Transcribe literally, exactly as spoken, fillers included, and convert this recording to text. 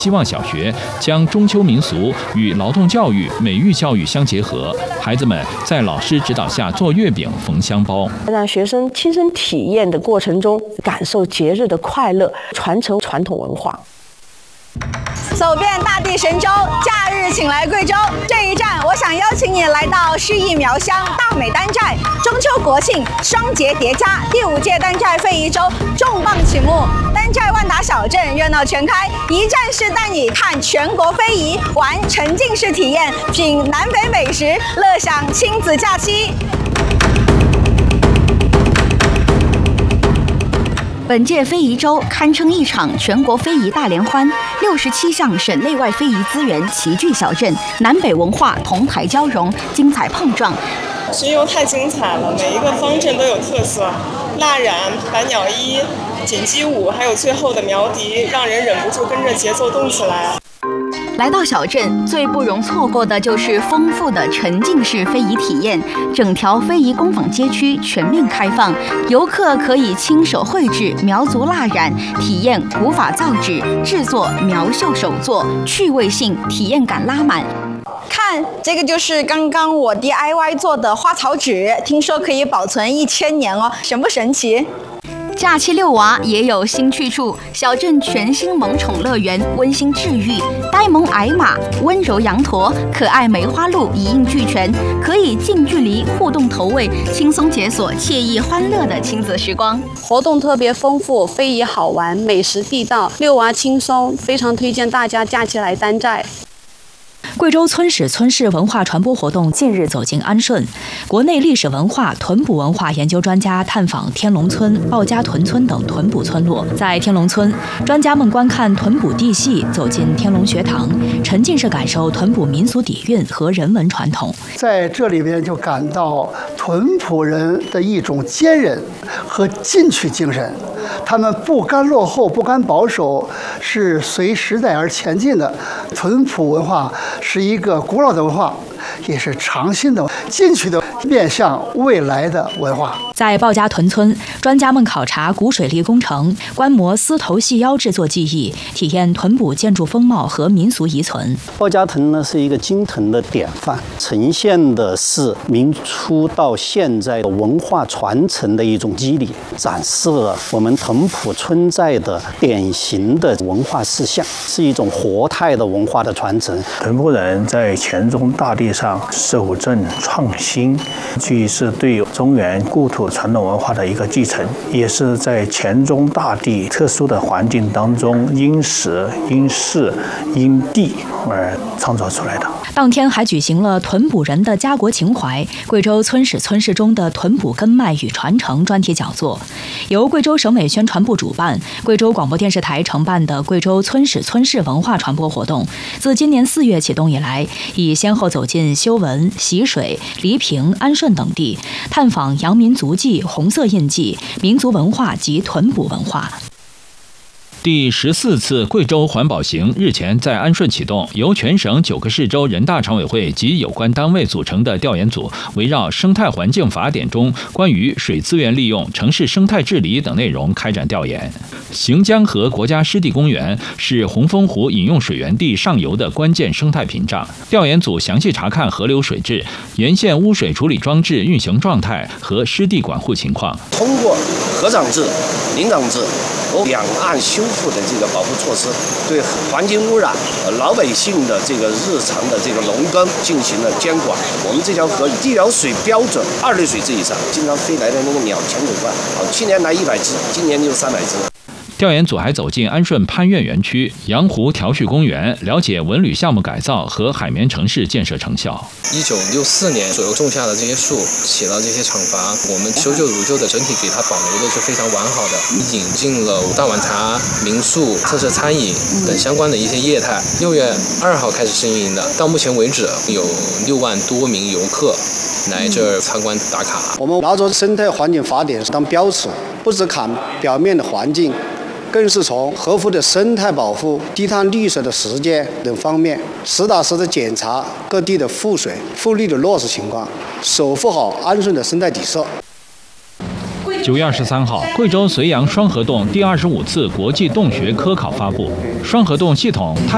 希望小学将中秋民俗与劳动教育、美育教育相结合，孩子们在老师指导下做月饼、缝香包， 让学生亲身体验的过程中感受节日的快乐，传承传统文化。 走遍大地神州，假日请来贵州。这一站，我想邀请你来到诗意苗乡大美丹寨。中秋国庆双节叠加，第五届丹寨非遗周重磅启幕，丹寨万达小镇热闹全开，一站式带你看全国非遗，玩沉浸式体验，品南北美食，乐享亲子假期。 本届非遗周堪称一场全国非遗大联欢，六十七项省内外非遗资源齐聚小镇，南北文化同台交融，精彩碰撞。 石油太精彩了，每一个方阵都有特色，蜡染、百鸟衣、锦鸡舞，还有最后的苗笛，让人忍不住跟着节奏动起来。 来到小镇，最不容错过的就是丰富的沉浸式非遗体验。整条非遗工坊街区全面开放，游客可以亲手绘制苗族蜡染，体验古法造纸、制作苗绣手作，趣味性、体验感拉满。 看，这个就是刚刚我 D I Y 做的花草纸，听说可以保存一千年哦，神不神奇？ 假期遛娃也有新去处，小镇全新萌宠乐园温馨治愈，呆萌矮马、温柔羊驼、可爱梅花鹿一应俱全，可以近距离互动投喂，轻松解锁惬意欢乐的亲子时光。 活动特别丰富，非遗好玩，美食地道，遛娃轻松，非常推荐大家假期来丹寨。 贵州村史村市文化传播活动近日走进安顺，国内历史文化、屯捕文化研究专家探访天龙村、鲍家屯村等屯捕村落。在天龙村，专家们观看屯捕地戏，走进天龙学堂，沉浸式感受屯捕民俗底蕴和人文传统。 在这里边就感到屯捕人的一种坚韧和进取精神，他们不甘落后，不甘保守，是随时代而前进的。屯捕文化是一个古老的文化，也是长新的、进取的、面向未来的文化。 在鲍家屯村，专家们考察古水利工程，观摩丝头细腰制作技艺，体验屯捕建筑风貌和民俗遗存。 鲍家屯呢是一个京屯的典范，呈现的是明初到现在的文化传承的一种肌理，展示了我们屯捕村寨的典型的文化事项，是一种活态的文化的传承。 屯捕人在黔中大地上守正创新，既是对中原故土传统文化的一个继承，也是在黔中大地特殊的环境当中因时、因势、因地而创造出来的。 当天还举行了屯捕人的家国情怀、贵州村史村市中的屯捕根脉与传承专题讲座，由贵州省委宣传部主办，贵州广播电视台承办的贵州村史村市文化传播活动，自今年四月启动以来，已先后走进修文、习水、黎平、安顺等地，探访阳民足迹、红色印记、民族文化及屯捕文化。 第十四次贵州环保行日前在安顺启动，由全省九个市州人大常委会及有关单位组成的调研组，围绕《生态环境法典》中关于水资源利用、城市生态治理等内容开展调研。行江河国家湿地公园是洪峰湖饮用水源地上游的关键生态屏障。调研组详细查看河流水质、沿线污水处理装置运行状态和湿地管护情况。 通过河长制、林长制和两岸修复的这个保护措施，对环境污染、呃老百姓的这个日常的这个农耕进行了监管。我们这条河地表水标准二类水质以上，经常飞来的那个鸟全狗冠，好，去年来一百只，今年就三百只。 调研组还走进安顺攀苑园区、阳湖调蓄公园，了解文旅项目改造和海绵城市建设成效。 一九六四年左右种下的这些树，起了这些厂房，我们修旧如旧的整体给它保留的是非常完好的。引进了大碗茶、民宿、特色餐饮等相关的一些业态。六月二号开始试运营的，到目前为止有六万多名游客来这儿参观打卡。 我们拿着生态环境法典当标尺，不只看表面的环境，更是从河湖的生态保护、低碳绿色的实践等方面，实打实的检查各地的复水、复绿的落实情况，守护好安顺的生态底色。 九月二十三号，贵州绥阳双河洞第二十五次国际洞穴科考发布，双河洞系统探